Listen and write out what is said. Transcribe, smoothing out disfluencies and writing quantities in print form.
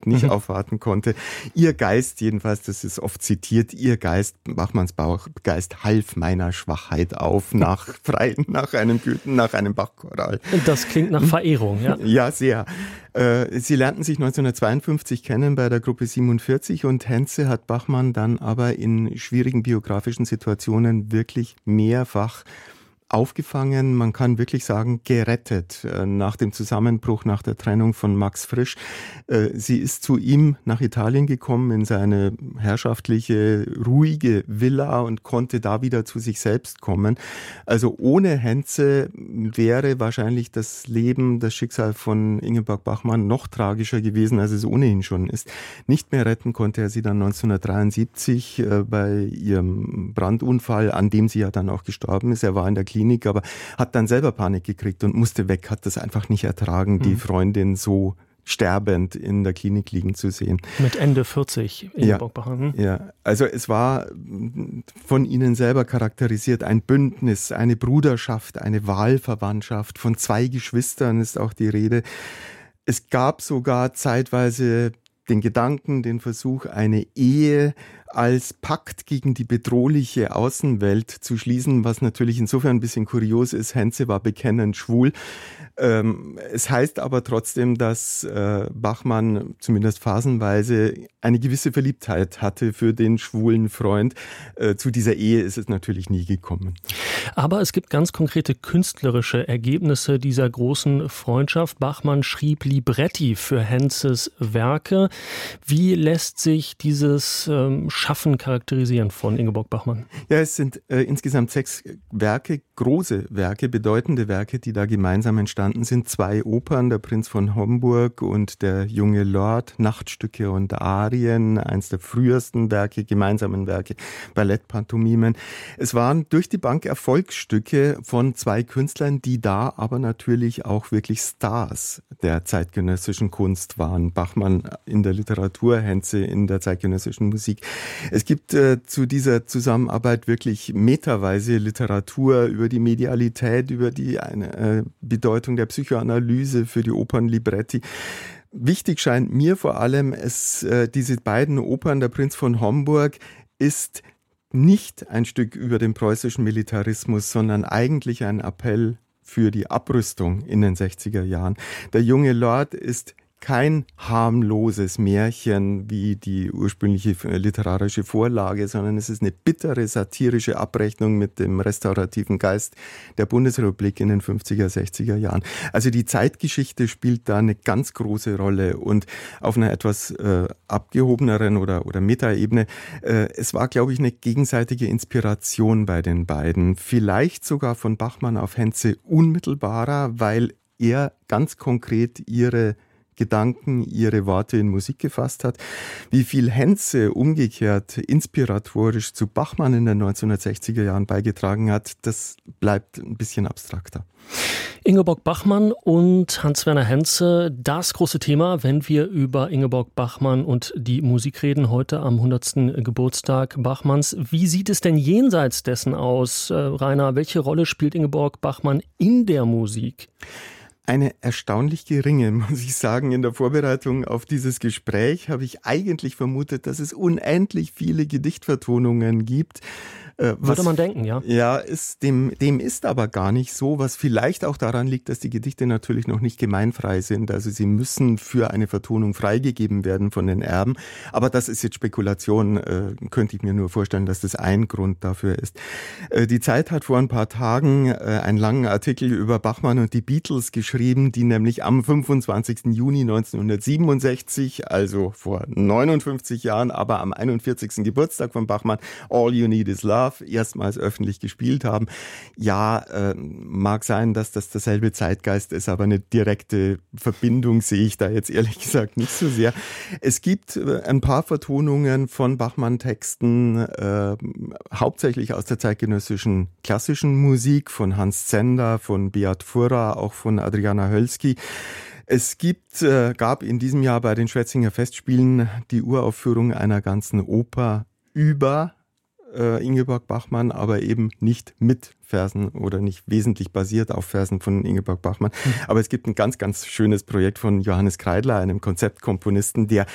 nicht aufwarten konnte. Ihr Geist, jedenfalls, das ist oft zitiert, ihr Geist, Bachmanns Geist, half meiner Schwachheit auf nach einem Bachchoral. Das klingt nach Verehrung, ja? Ja, sehr. Sie lernten sich 1952 kennen bei der Gruppe 47 und Henze hat Bachmann dann aber in schwierigen biografischen Situationen wirklich mehrfach aufgefangen, man kann wirklich sagen, gerettet nach dem Zusammenbruch, nach der Trennung von Max Frisch. Sie ist zu ihm nach Italien gekommen in seine herrschaftliche, ruhige Villa und konnte da wieder zu sich selbst kommen. Also ohne Henze wäre wahrscheinlich das Schicksal von Ingeborg Bachmann noch tragischer gewesen, als es ohnehin schon ist. Nicht mehr retten konnte er sie dann 1973 bei ihrem Brandunfall, an dem sie ja dann auch gestorben ist. Er war in der Klinik, aber hat dann selber Panik gekriegt und musste weg, hat das einfach nicht ertragen, die Freundin so sterbend in der Klinik liegen zu sehen. Mit Ende 40, Ingeborg Bachmann. Ja, also es war von ihnen selber charakterisiert ein Bündnis, eine Bruderschaft, eine Wahlverwandtschaft, von 2 Geschwistern ist auch die Rede. Es gab sogar zeitweise den Gedanken, den Versuch, eine Ehe als Pakt gegen die bedrohliche Außenwelt zu schließen, was natürlich insofern ein bisschen kurios ist. Henze war bekennend schwul. Es heißt aber trotzdem, dass Bachmann zumindest phasenweise eine gewisse Verliebtheit hatte für den schwulen Freund. Zu dieser Ehe ist es natürlich nie gekommen. Aber es gibt ganz konkrete künstlerische Ergebnisse dieser großen Freundschaft. Bachmann schrieb Libretti für Henzes Werke. Wie lässt sich dieses Schaffen charakterisieren von Ingeborg Bachmann? Ja, es sind insgesamt 6 Werke, große Werke, bedeutende Werke, die da gemeinsam entstanden sind. 2 Opern, der Prinz von Homburg und der junge Lord, Nachtstücke und Arien, eins der frühesten Werke, gemeinsamen Werke, Ballettpantomimen. Es waren durch die Bank Erfolgsstücke von 2 Künstlern, die da aber natürlich auch wirklich Stars der zeitgenössischen Kunst waren. Bachmann in der Literatur, Henze in der zeitgenössischen Musik. Es gibt zu dieser Zusammenarbeit wirklich meterweise Literatur über die Medialität, über die Bedeutung der Psychoanalyse für die Opernlibretti. Wichtig scheint mir vor allem, diese beiden Opern, der Prinz von Homburg, ist nicht ein Stück über den preußischen Militarismus, sondern eigentlich ein Appell für die Abrüstung in den 60er Jahren. Der junge Lord ist kein harmloses Märchen wie die ursprüngliche literarische Vorlage, sondern es ist eine bittere satirische Abrechnung mit dem restaurativen Geist der Bundesrepublik in den 50er, 60er Jahren. Also die Zeitgeschichte spielt da eine ganz große Rolle und auf einer etwas abgehobeneren oder Metaebene. Es war, glaube ich, eine gegenseitige Inspiration bei den beiden. Vielleicht sogar von Bachmann auf Henze unmittelbarer, weil er ganz konkret ihre Gedanken, ihre Worte in Musik gefasst hat. Wie viel Henze umgekehrt inspiratorisch zu Bachmann in den 1960er Jahren beigetragen hat, das bleibt ein bisschen abstrakter. Ingeborg Bachmann und Hans-Werner Henze, das große Thema, wenn wir über Ingeborg Bachmann und die Musik reden, heute am 100. Geburtstag Bachmanns. Wie sieht es denn jenseits dessen aus, Rainer? Welche Rolle spielt Ingeborg Bachmann in der Musik? Eine erstaunlich geringe, muss ich sagen. In der Vorbereitung auf dieses Gespräch habe ich eigentlich vermutet, dass es unendlich viele Gedichtvertonungen gibt. Würde man denken, ja. Ja, dem ist aber gar nicht so, was vielleicht auch daran liegt, dass die Gedichte natürlich noch nicht gemeinfrei sind. Also sie müssen für eine Vertonung freigegeben werden von den Erben. Aber das ist jetzt Spekulation, könnte ich mir nur vorstellen, dass das ein Grund dafür ist. Die Zeit hat vor ein paar Tagen einen langen Artikel über Bachmann und die Beatles geschrieben, die nämlich am 25. Juni 1967, also vor 59 Jahren, aber am 41. Geburtstag von Bachmann, All You Need Is Love, erstmals öffentlich gespielt haben. Ja, mag sein, dass das derselbe Zeitgeist ist, aber eine direkte Verbindung sehe ich da jetzt ehrlich gesagt nicht so sehr. Es gibt ein paar Vertonungen von Bachmann-Texten, hauptsächlich aus der zeitgenössischen klassischen Musik, von Hans Zender, von Beat Furrer, auch von Adriana Hölzky. Es gab in diesem Jahr bei den Schwetzinger Festspielen die Uraufführung einer ganzen Oper über Ingeborg Bachmann, aber eben nicht mit Versen oder nicht wesentlich basiert auf Versen von Ingeborg Bachmann. Aber es gibt ein ganz, ganz schönes Projekt von Johannes Kreidler, einem Konzeptkomponisten, der